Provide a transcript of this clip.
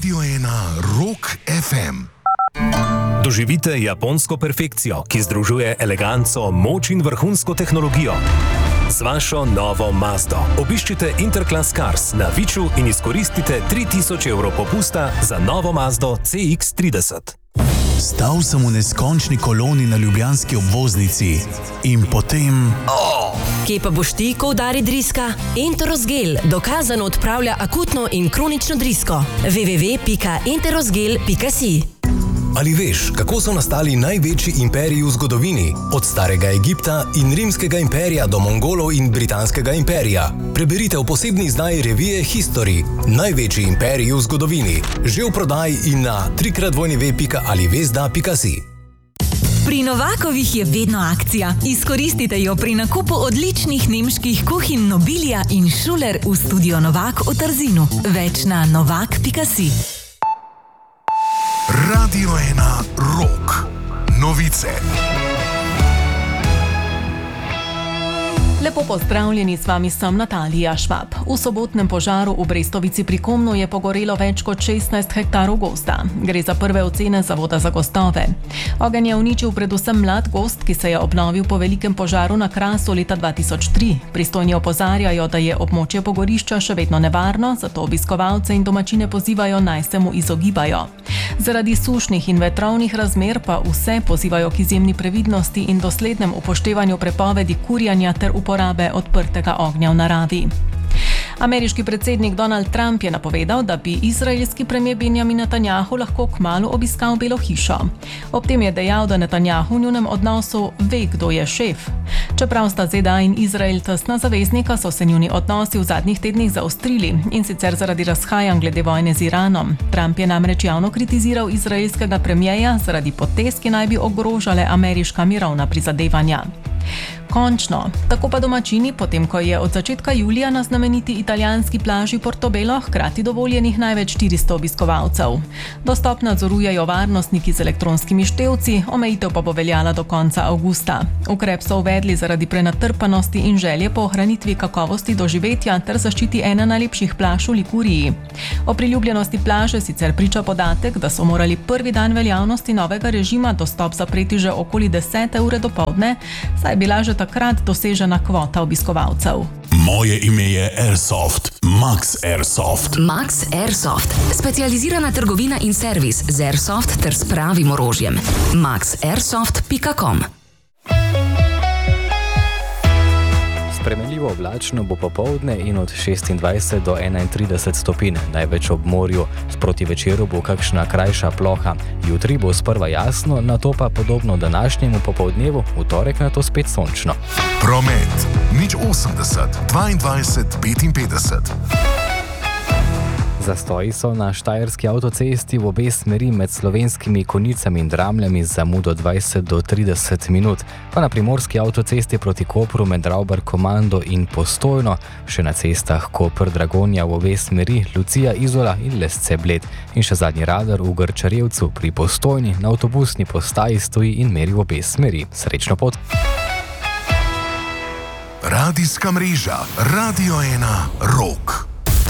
Radio 1 Rock FM. Doživite japonsko perfekcijo, ki združuje eleganco, moč in vrhunsko tehnologijo. Z vašo novo Mazdo obiščite Interclass Cars na Viču in izkoristite 3000 evrov popusta za novo Mazdo CX-30. Stal sem v neskončni koloni na ljubljanski obvoznici in potem... Kje pa boš ti, ko udari driska? Enterosgel dokazano odpravlja akutno in kronično drisko. www.enterosgel.si. Ali veš, kako so nastali največji imperiji v zgodovini? Od starega Egipta in rimskega imperija do Mongolov in britanskega imperija. Preberite v posebni izdaji revije History. Največji imperiji v zgodovini. Že v prodaji in na www.alivezda.si. Pri Novakovih je vedno akcija. Izkoristite jo pri nakupu odličnih nemških kuhinj Nobilia in Schuler v studio Novak v Trzinu. Več na novak.si. Radio 1 Rock. Novice. Lepo pozdravljeni, s vami sem Natalija Švab. V sobotnem požaru v Brestovici pri Komnu je pogorelo več kot 16 hektarov gozda. Gre za prve ocene Zavoda za gozdove. Ogenj je uničil predvsem mlad gozd, ki se je obnovil po velikem požaru na Krasu leta 2003. Pristojni opozarjajo, da je območje pogorišča še vedno nevarno, zato obiskovalce in domačine pozivajo, naj se mu izogibajo. Zaradi sušnih in vetrovnih razmer pa vse pozivajo k izjemni previdnosti in doslednem upoštevanju prepovedi kurjanja ter uporabe odprtega ognja v naravi. Ameriški predsednik Donald Trump je napovedal, da bi izraelski premier Benjamin Netanjahu lahko kmalu obiskal Belo hišo. Ob tem je dejal, da Netanjahu v njunem odnosu ve, kdo je šef. Čeprav sta ZDA in Izrael tesna zaveznika, so se njuni odnosi v zadnjih tednih zaostrili, in sicer zaradi razhajanj glede vojne z Iranom. Trump je namreč javno kritiziral izraelskega premierja zaradi potez, ki naj bi ogrožale ameriška mirovna prizadevanja. Končno, tako pa domačini, potem ko je od začetka julija na znameniti italijanski plaži Portobello hkrati dovoljenih največ 400 obiskovalcev. Dostop nadzorujejo varnostniki z elektronskimi števci, omejitev pa bo veljala do konca avgusta. Ukrep so uvedli zaradi prenatrpanosti in želje po ohranitvi kakovosti doživetja ter zaščiti ene najlepših plaž v Liguriji. O priljubljenosti plaže sicer priča podatek, da so morali prvi dan veljavnosti novega režima dostop zapreti že okoli 10. ure dopoldne, saj je bila že takrat dosežena kvota obiskovalcev. Moje ime je Airsoft. Max Airsoft. Max Airsoft. Specializirana trgovina in servis z Airsoft ter s pravim orožjem. maxairsoft.com. Spremenljivo oblačno bo popoldne in od 26 do 31 stopinj, največ ob morju. Sproti večeru bo kakšna krajša ploha. Jutri bo sprva jasno, nato pa podobno današnjemu popoldnevu, v torek nato spet sončno. Promet 080 22 55. Zastoji so na Štajerski avtocesti v obe smeri med slovenskimi Konicami in Dramljami z zamudo 20 do 30 minut, pa na primorski avtocesti proti Kopru med Ravbar-Komando in Postojno, še na cestah Koper-Dragonja v obe smeri, Lucija-Izola in Lesce-Bled in še zadnji radar v Grčarjevcu pri Postojni na avtobusni postaji stoji in meri v obe smeri. Srečno pot! Radijska mreža Radio 1 Rock.